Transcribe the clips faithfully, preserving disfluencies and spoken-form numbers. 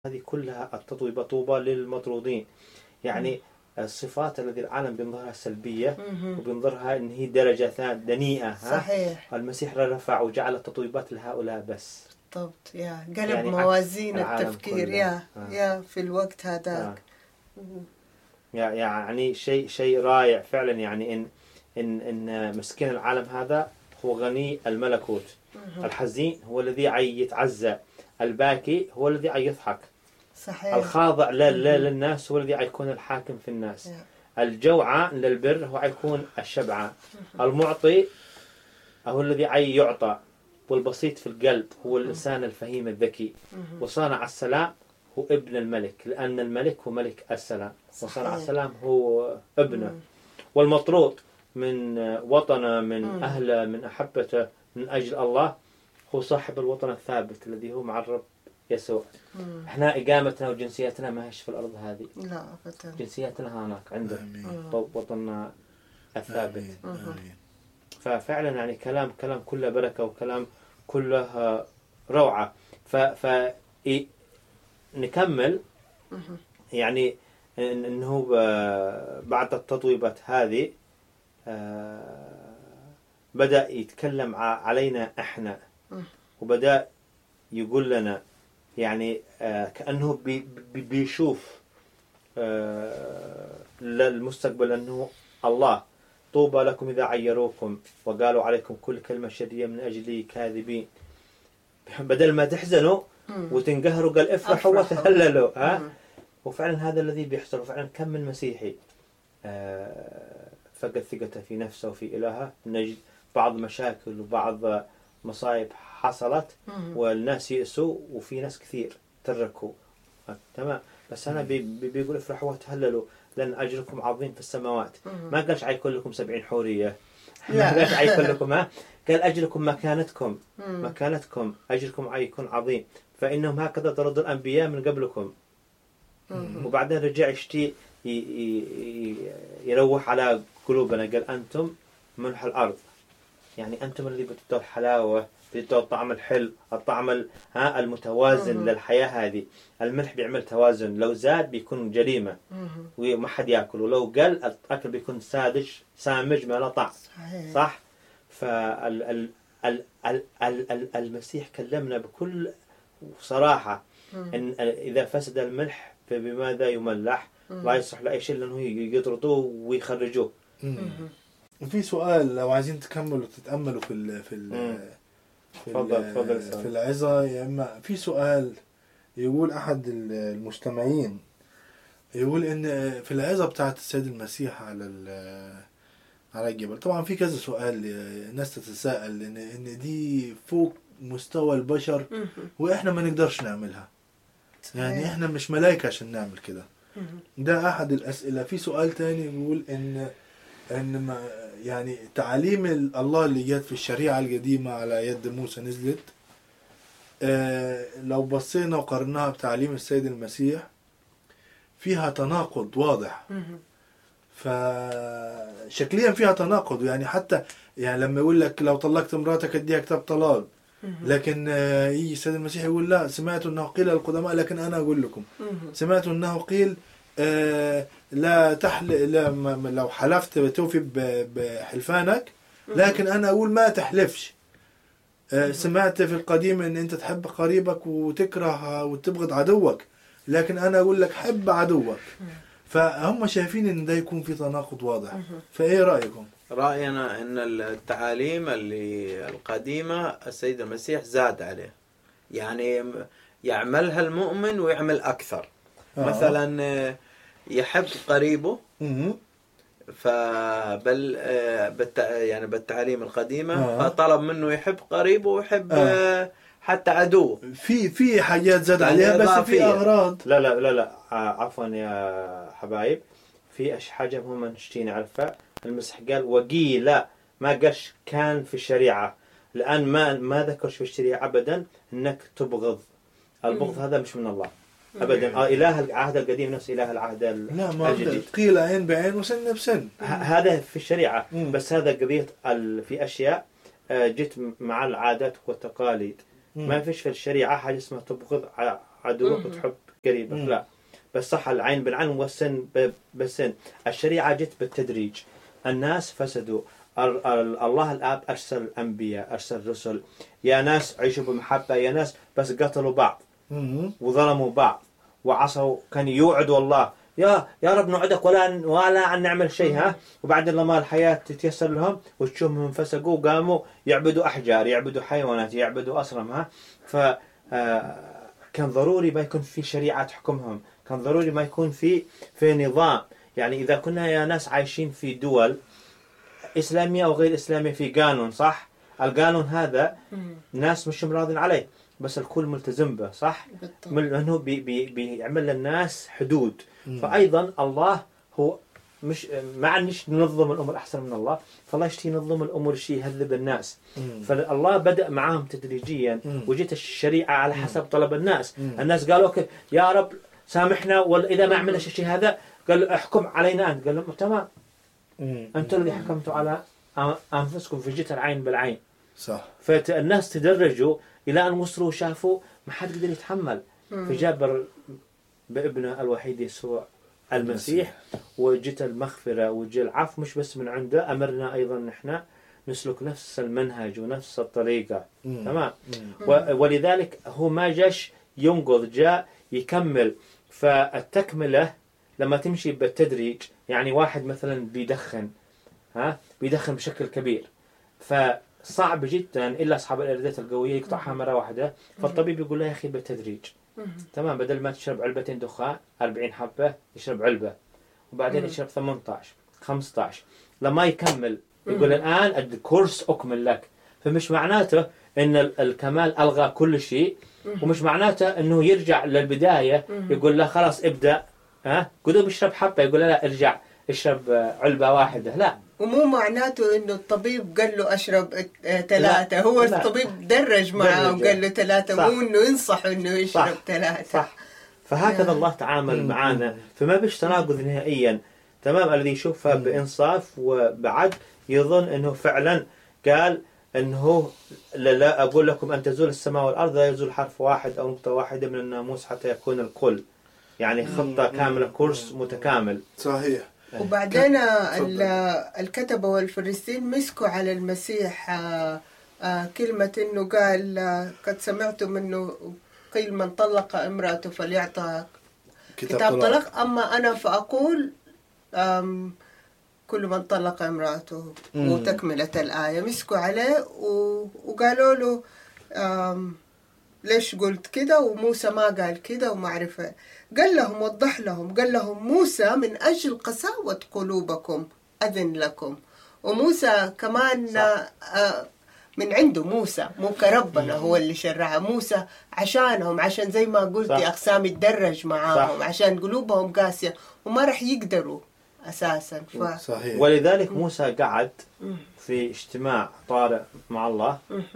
هذه كلها التطويبة طوبى للمطرودين. يعني الصفات التي العالم بينظرها سلبية وبينظرها ان هي درجة دنيئة. صحيح. المسيح رفع وجعل التطويبات لهؤلاء بس. بالضبط. يا قلب يعني موازين التفكير يا آه. يا في الوقت هذاك. آه. يعني شيء شيء رائع فعلا. يعني ان ان ان مسكين العالم هذا هو غني الملكوت. الحزين هو الذي يتعزى، الباكي هو الذي يضحك. صحيح. الخاضع للناس هو الذي يكون الحاكم في الناس. الجوعان للبر هو يكون الشبعان. المعطي هو الذي يعطى، والبسيط في القلب هو الإنسان الفهيم الذكي. وصانع السلام هو ابن الملك، لأن الملك هو ملك السلام. وصانع السلام هو ابنه. والمطرود من وطنه، من أهله، من أحبته، من أجل الله هو صاحب الوطن الثابت الذي هو مع الرب يسوع. مم. احنا اقامتنا وجنسيتنا ما هيش في الارض هذه، لا ابدا، جنسيتنا هناك عنده وطننا الثابت. آمين. ففعلا يعني كلام كلام كله بركه وكلام كله روعه. ف ف نكمل. يعني انه بعد التطويبات هذه بدا يتكلم علينا احنا، وبدا يقول لنا يعني آه كأنه بي بي بيشوف آه للمستقبل أنه الله طوبى لكم إذا عيروكم وقالوا عليكم كل كلمة شرية من أجلي كاذبين. بدل ما تحزنوا وتنقهروا قال افرحوا وتهللوا. ها؟ وفعلا هذا الذي بيحصل. وفعلا كم من مسيحي آه فقد ثقته في نفسه وفي إلهه. نجد بعض مشاكل وبعض مصايب حصلت والناس يأسوا وفي ناس كثير تركوا. تمام. بس أنا بي بيقول افرحوا وتهللوا لأن أجركم عظيم في السماوات. ما قالش عيكون لكم سبعين حورية. ما قالش عيكون لكم. ها؟ قال أجركم مكانتكم مكانتكم أجركم عيكون عظيم، فإنهم هكذا طردوا الأنبياء من قبلكم. وبعدين رجع يشتي يروح على قلوبنا. قال أنتم ملح الأرض. يعني أنتم اللي بتدوا الحلاوة، بتدوا الطعم الحلو، الطعم ها المتوازن مم. للحياة هذه. الملح بيعمل توازن، لو زاد بيكون جريمة وما حد يأكل، ولو قل الأكل بيكون سادج سامج ما لا طعم. صح؟ فالمسيح كلمنا بكل صراحة إن إذا فسد الملح فبماذا يملح؟ لا يصح لأي شيء لأنه يطردوه ويخرجوه. وفي سؤال لو عايزين تكملوا وتتأملوا في ال في ال في, فضل فضل في العظة. يا إما في سؤال يقول أحد المستمعين يقول إن في العظة بتاعت السيد المسيح على على الجبل، طبعا في كذا سؤال الناس تتساءل إن إن دي فوق مستوى البشر وإحنا ما نقدرش نعملها. يعني إحنا مش ملايكة عشان نعمل كده. ده أحد الأسئلة. في سؤال تاني يقول إن ان ما يعني تعاليم الله اللي جت في الشريعه القديمه على يد موسى نزلت، آه لو بصينا وقارناها بتعليم السيد المسيح فيها تناقض واضح. فشكليا فيها تناقض. يعني حتى يعني لما يقول لك لو طلقت امراتك اديها كتاب طلاق، لكن آه يجي السيد المسيح يقول لا، سمعت انه قيل للقدماء لكن انا اقول لكم. سمعت انه قيل آه لا تحل لا لو حلفت بتوفي بحلفانك، لكن أنا أقول ما تحلفش. سمعت في القديم إن أنت تحب قريبك وتكره وتبغض عدوك، لكن أنا أقول لك حب عدوك. فهم شايفين إن ده يكون في تناقض واضح. فإيه رأيكم؟ رأينا إن التعاليم اللي القديمة السيد المسيح زاد عليه، يعني يعملها المؤمن ويعمل أكثر. آه. مثلا يحب قريبه، فبل بالت... يعني بالتعليم القديمة آه. فطلب منه يحب قريبه ويحب آه. حتى عدوه. في في حاجات زاد عليها يعني بس في أغراض. لا لا لا لا عفوا يا حبايب، في أش حاجة مهمة نشتي نعرفها. المسيح قال وقيل، ما قالش كان في الشريعة، لأن ما ما ذكرش في الشريعة أبدا إنك تبغض. البغض م. هذا مش من الله أبدا. آه إله العهد القديم نفس إله العهد لا ما الجديد. قيل عين بعين وسن بسن. هذا في الشريعة. مم. بس هذا قضية في أشياء جت مع العادات والتقاليد. مم. ما فيش في الشريعة حاجة اسمها تبغض عدوك وتحب قريبة مم. لا، بس صح العين بالعين والسن ب- بالسن. الشريعة جت بالتدريج. الناس فسدوا. ال- ال- الله الآب أرسل أنبياء، أرسل رسل. يا ناس عيشوا بمحبة، يا ناس بس قتلوا بعض مم. وظلموا بعض وعصوا. كان يوعدوا الله يا يا رب نوعدك ولا ولا عن نعمل شيء ها، وبعدين لما الحياة تتيسر لهم وتشوفهم انفسقوا وقاموا يعبدوا أحجار، يعبدوا حيوانات، يعبدوا أصنام ها. ف آه، كان ضروري ما يكون في شريعة تحكمهم، كان ضروري ما يكون في في نظام. يعني إذا كنا يا ناس عايشين في دول إسلامية أو غير إسلامية في قانون صح، القانون هذا الناس مش راضين عليه بس الكل ملتزم به صح، بالضبط. من انه بي بي بيعمل للناس حدود. مم. فايضا الله هو مش مع انش ننظم الامور احسن من الله، فالله يشتي ينظم الامور شيء يهذب الناس. مم. فالله بدا معاهم تدريجيا مم. وجت الشريعه على حسب طلب الناس. مم. الناس قالوا اوكي يا رب سامحنا، واذا ما عملنا الشيء هذا قال احكم علينا انت. قال لهم تمام، مم. انتم الذي حكمتوا على انفسكم في جهه العين بالعين. صح. فالناس تدرجوا الى ان وصلوا وشافوا ما حد قدر يتحمل، فجابر بابنه الوحيد يسوع المسيح وجت المغفرة وجاء العفو مش بس من عنده، أمرنا أيضا نحن نسلك نفس المنهج ونفس الطريقة. مم. تمام. مم. و- ولذلك هو ما جاش ينقض، جاء يكمل. فالتكملة لما تمشي بالتدريج، يعني واحد مثلا بيدخن ها بيدخن بشكل كبير، فصعب جدا إلا أصحاب الإرادات القوية يقطعها مرة واحدة. فالطبيب يقول له يا أخي بالتدريج تمام، بدل ما تشرب علبتين دخان أربعين حبة يشرب علبة، وبعدين يشرب ثمانية عشر خمسة عشر لما يكمل. يقول الآن الكورس أكمل لك. فمش معناته إن ال- الكمال ألغى كل شيء، ومش معناته إنه يرجع للبداية يقول له خلاص ابدأ ها قدوم اشرب حبة، يقول له لا ارجع اشرب آه، علبة واحدة. لا ومو معناته انه الطبيب قال له اشرب ثلاثة، هو لا. الطبيب درج معه درج. وقال له ثلاثة، صح. مو انه ينصح انه يشرب ثلاثة. صح. فهكذا نعم. الله تعامل مم. معنا، فما بيش تناقض نهائيا. تمام. الذي يشوفها مم. بإنصاف وبعد يظن أنه فعلا قال أنه لا, لا أقول لكم أن تزول السماء والأرض لا يزول حرف واحد أو نقطة واحدة من الناموس حتى يكون الكل. يعني خطة كاملة، كورس متكامل. صحيح. وبعدين تفضل. ال- الكتبة والفريسين مسكوا على المسيح آه، آه، كلمة انه قال آه، قد سمعتم انه قيل من طلق امرأته فليعطى كتاب طلاق، اما انا فاقول آم، كل من طلق امرأته. مم. وتكملة الآية مسكوا عليه و- وقالوا له آم، ليش قلت كده وموسى ما قال كده وما عرفه. قال لهم وضح لهم، قال لهم موسى من أجل قساوة قلوبكم أذن لكم. وموسى كمان صح. آه، من عنده موسى، مو كربنا هو اللي شرعها. موسى عشانهم، عشان زي ما قلتي صح. أقسام يتدرج معاهم، صح. عشان قلوبهم قاسية وما رح يقدروا أساسا. ف... صحيح. ولذلك موسى قعد في اجتماع طارئ مع الله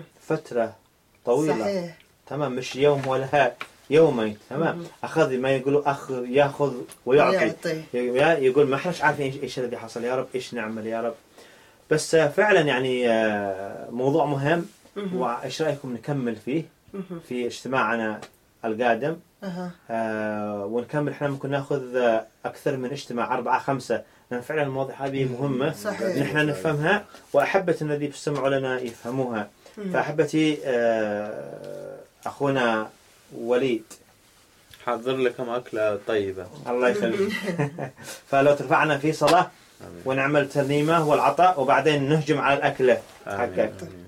فترة طويلة. صحيح. تمام. مش يوم ولا يومين. تمام. أخذ ما يقولوا أخذ يأخذ ويعطي. ويعطي. يقول ما احناش عارفين إيش- إيش الذي حصل يا رب، إيش نعمل يا رب. بس آه، فعلا يعني آه، موضوع مهم. وإيش رأيكم نكمل فيه في اجتماعنا القادم؟ أها. آه، ونكمل. احنا ممكن ناخذ آه، أكثر من اجتماع أربعة خمسة، لأن فعلا المواضيع هذه مهمة. صحيح. نحن نفهمها وأحبة الذي بيستمعوا لنا يفهموها. فأحبتي آه، أخونا وليد حضر لكم أكلة طيبة. الله يخليك. فلو ترفعنا في صلاة آمين. ونعمل ترنيمة والعطاء وبعدين نهجم على الأكلة آمين. حقك. آمين.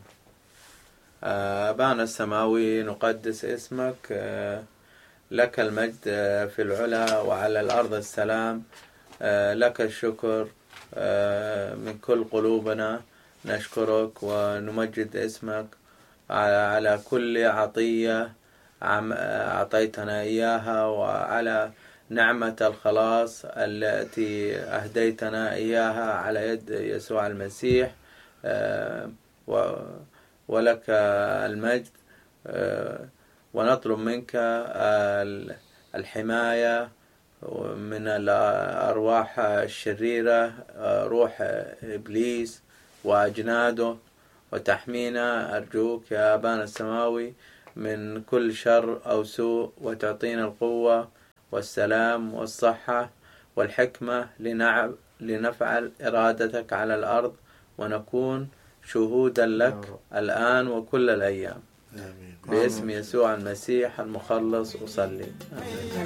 آه، أبانا السماوي نقدس اسمك، آه، لك المجد آه، في العلا وعلى الأرض السلام. آه، لك الشكر آه، من كل قلوبنا، نشكرك ونمجد اسمك على على كل عطية عم- أعطيتنا إياها، وعلى نعمة الخلاص التي أهديتنا إياها على يد يسوع المسيح. آه، و- ولك المجد. آه، ونطلب منك ال- الحماية من الأرواح الشريرة، آه، روح إبليس وأجناده، وتحمينا أرجوك يا أبانا السماوي من كل شر أو سوء، وتعطينا القوة والسلام والصحة والحكمة لنع- لنفعل إرادتك على الأرض، ونكون شهودا لك الآن وكل الأيام. آمين. باسم يسوع المسيح المخلص أصلي. آمين.